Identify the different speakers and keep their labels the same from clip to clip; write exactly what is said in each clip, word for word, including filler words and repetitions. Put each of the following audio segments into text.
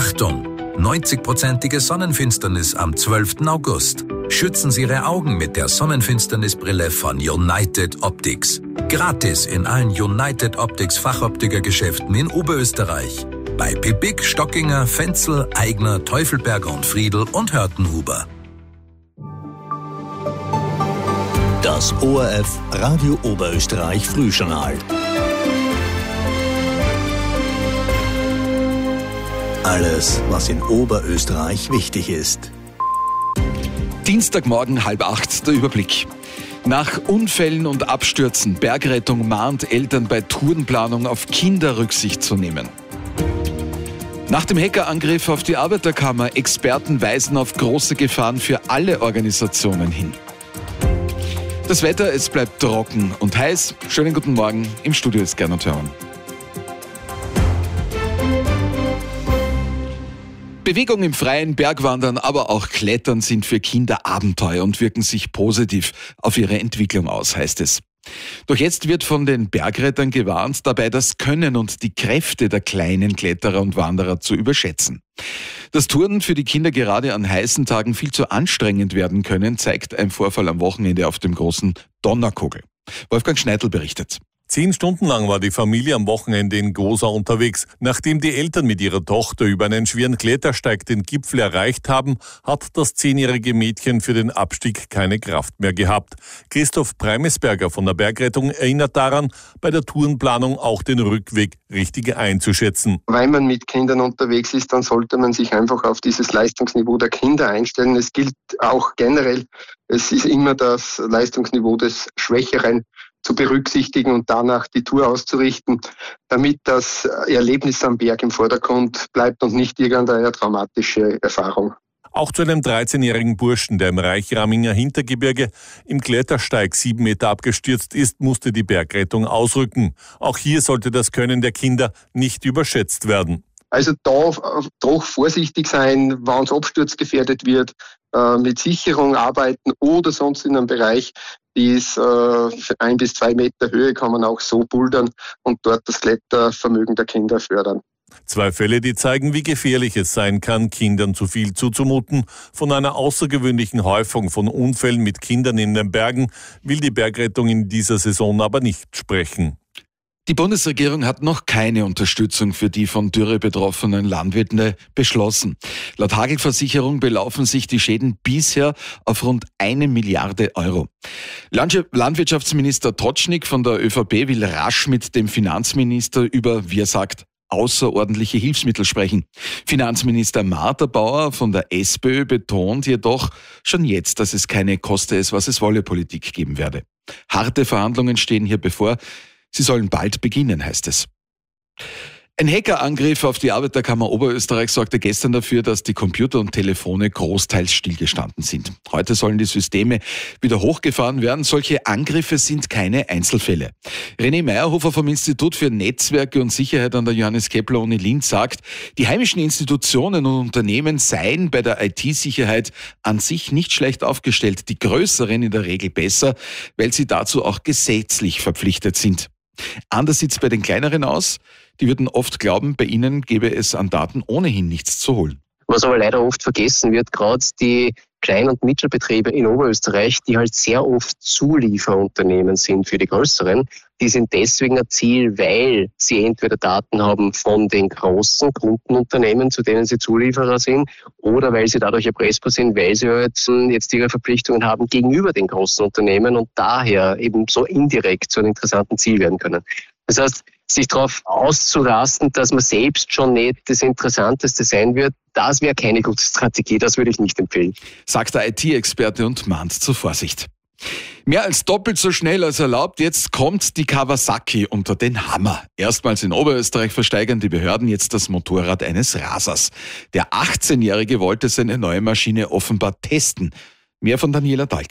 Speaker 1: Achtung! neunzig-prozentige Sonnenfinsternis am zwölften August. Schützen Sie Ihre Augen mit der Sonnenfinsternisbrille von United Optics. Gratis in allen United Optics Fachoptikergeschäften in Oberösterreich. Bei Pippig, Stockinger, Fenzel, Aigner, Teufelberger und Friedl und Hörtenhuber.
Speaker 2: Das O R F Radio Oberösterreich Frühjournal. Alles, was in Oberösterreich wichtig ist.
Speaker 3: Dienstagmorgen halb acht, der Überblick. Nach Unfällen und Abstürzen, Bergrettung mahnt Eltern bei Tourenplanung auf Kinder Rücksicht zu nehmen. Nach dem Hackerangriff auf die Arbeiterkammer, Experten weisen auf große Gefahren für alle Organisationen hin. Das Wetter, es bleibt trocken und heiß. Schönen guten Morgen, im Studio ist Gernot Hörn. Bewegung im Freien, Bergwandern, aber auch Klettern sind für Kinder Abenteuer und wirken sich positiv auf ihre Entwicklung aus, heißt es. Doch jetzt wird von den Bergrettern gewarnt, dabei das Können und die Kräfte der kleinen Kletterer und Wanderer zu überschätzen. Dass Touren für die Kinder gerade an heißen Tagen viel zu anstrengend werden können, zeigt ein Vorfall am Wochenende auf dem großen Donnerkogel. Wolfgang Schneidl berichtet.
Speaker 4: Zehn Stunden lang war die Familie am Wochenende in Gosa unterwegs. Nachdem die Eltern mit ihrer Tochter über einen schweren Klettersteig den Gipfel erreicht haben, hat das zehnjährige Mädchen für den Abstieg keine Kraft mehr gehabt. Christoph Preimesberger von der Bergrettung erinnert daran, bei der Tourenplanung auch den Rückweg richtig einzuschätzen.
Speaker 5: Wenn man mit Kindern unterwegs ist, dann sollte man sich einfach auf dieses Leistungsniveau der Kinder einstellen. Es gilt auch generell, es ist immer das Leistungsniveau des Schwächeren zu berücksichtigen und danach die Tour auszurichten, damit das Erlebnis am Berg im Vordergrund bleibt und nicht irgendeine traumatische Erfahrung.
Speaker 4: Auch zu einem dreizehnjährigen Burschen, der im Reichraminger Hintergebirge im Klettersteig sieben Meter abgestürzt ist, musste die Bergrettung ausrücken. Auch hier sollte das Können der Kinder nicht überschätzt werden.
Speaker 5: Also da doch vorsichtig sein, wenn es absturzgefährdet wird, äh, mit Sicherung arbeiten oder sonst in einem Bereich, die ist äh, ein bis zwei Meter Höhe, kann man auch so bouldern und dort das Klettervermögen der Kinder fördern.
Speaker 4: Zwei Fälle, die zeigen, wie gefährlich es sein kann, Kindern zu viel zuzumuten. Von einer außergewöhnlichen Häufung von Unfällen mit Kindern in den Bergen will die Bergrettung in dieser Saison aber nicht sprechen.
Speaker 3: Die Bundesregierung hat noch keine Unterstützung für die von Dürre betroffenen Landwirte beschlossen. Laut Hagelversicherung belaufen sich die Schäden bisher auf rund eine Milliarde Euro. Landwirtschaftsminister Totschnig von der ÖVP will rasch mit dem Finanzminister über, wie er sagt, außerordentliche Hilfsmittel sprechen. Finanzminister Martha Bauer von der SPÖ betont jedoch schon jetzt, dass es keine koste es, was es wolle Politik geben werde. Harte Verhandlungen stehen hier bevor. Sie sollen bald beginnen, heißt es. Ein Hackerangriff auf die Arbeiterkammer Oberösterreich sorgte gestern dafür, dass die Computer und Telefone großteils stillgestanden sind. Heute sollen die Systeme wieder hochgefahren werden. Solche Angriffe sind keine Einzelfälle. René Meyerhofer vom Institut für Netzwerke und Sicherheit an der Johannes Kepler Uni Linz sagt, die heimischen Institutionen und Unternehmen seien bei der I T-Sicherheit an sich nicht schlecht aufgestellt, die größeren in der Regel besser, weil sie dazu auch gesetzlich verpflichtet sind. Anders sieht es bei den kleineren aus. Die würden oft glauben, bei ihnen gäbe es an Daten ohnehin nichts zu holen.
Speaker 6: Was aber leider oft vergessen wird, gerade die Klein- und Mittelbetriebe in Oberösterreich, die halt sehr oft Zulieferunternehmen sind für die größeren, die sind deswegen ein Ziel, weil sie entweder Daten haben von den großen Kundenunternehmen, zu denen sie Zulieferer sind, oder weil sie dadurch erpressbar sind, weil sie jetzt, jetzt ihre Verpflichtungen haben gegenüber den großen Unternehmen und daher eben so indirekt zu einem interessanten Ziel werden können. Das heißt, sich darauf auszurasten, dass man selbst schon nicht das Interessanteste sein wird, das wäre keine gute Strategie, das würde ich nicht empfehlen.
Speaker 3: Sagt der I T-Experte und mahnt zur Vorsicht. Mehr als doppelt so schnell als erlaubt, jetzt kommt die Kawasaki unter den Hammer. Erstmals in Oberösterreich versteigern die Behörden jetzt das Motorrad eines Rasers. Der achtzehnjährige wollte seine neue Maschine offenbar testen. Mehr von Daniela Dahlke.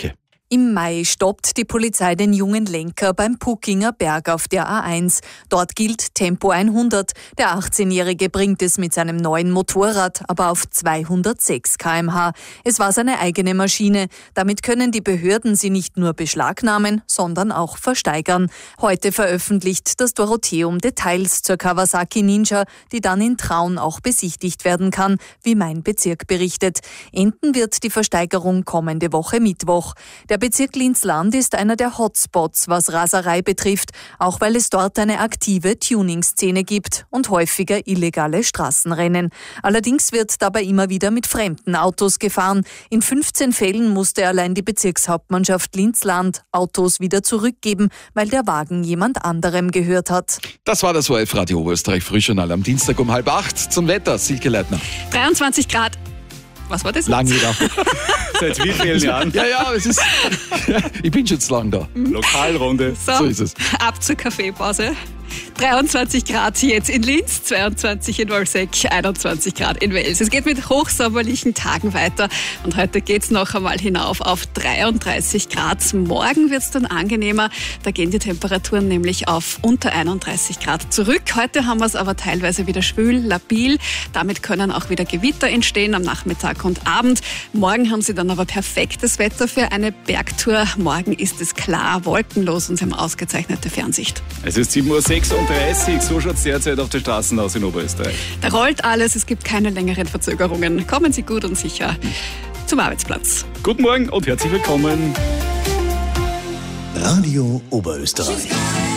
Speaker 7: Im Mai stoppt die Polizei den jungen Lenker beim Puckinger Berg auf der A eins. Dort gilt Tempo hundert. Der achtzehnjährige bringt es mit seinem neuen Motorrad aber auf zweihundertsechs Kilometer pro Stunde. Es war seine eigene Maschine. Damit können die Behörden sie nicht nur beschlagnahmen, sondern auch versteigern. Heute veröffentlicht das Dorotheum Details zur Kawasaki Ninja, die dann in Traun auch besichtigt werden kann, wie mein Bezirk berichtet. Enden wird die Versteigerung kommende Woche Mittwoch. Der Bezirk Linz-Land ist einer der Hotspots, was Raserei betrifft, auch weil es dort eine aktive Tuning-Szene gibt und häufiger illegale Straßenrennen. Allerdings wird dabei immer wieder mit fremden Autos gefahren. In fünfzehn Fällen musste allein die Bezirkshauptmannschaft Linz-Land Autos wieder zurückgeben, weil der Wagen jemand anderem gehört hat.
Speaker 3: Das war das O R F Radio Oberösterreich Frühjournal am Dienstag um halb acht. Zum Wetter, Silke Leitner.
Speaker 8: dreiundzwanzig Grad. Was war das?
Speaker 3: Lang wieder.
Speaker 9: Seit wie vielen Jahren?
Speaker 3: Ja, ja, es ist. Ich bin schon zu lang da.
Speaker 9: Lokalrunde.
Speaker 8: So,
Speaker 3: So ist es.
Speaker 8: ab zur Kaffeepause. dreiundzwanzig Grad jetzt in Linz, zweiundzwanzig in Wolseck, einundzwanzig Grad in Wels. Es geht mit hochsommerlichen Tagen weiter und heute geht es noch einmal hinauf auf dreiunddreißig Grad. Morgen wird es dann angenehmer, da gehen die Temperaturen nämlich auf unter einunddreißig Grad zurück. Heute haben wir es aber teilweise wieder schwül, labil. Damit können auch wieder Gewitter entstehen am Nachmittag und Abend. Morgen haben Sie dann aber perfektes Wetter für eine Bergtour. Morgen ist es klar, wolkenlos und Sie haben ausgezeichnete Fernsicht.
Speaker 9: Es ist sieben Uhr sechsunddreißig, so schaut es derzeit auf den Straßen aus in Oberösterreich.
Speaker 8: Da rollt alles, es gibt keine längeren Verzögerungen. Kommen Sie gut und sicher zum Arbeitsplatz.
Speaker 9: Guten Morgen und herzlich willkommen.
Speaker 2: Radio Oberösterreich.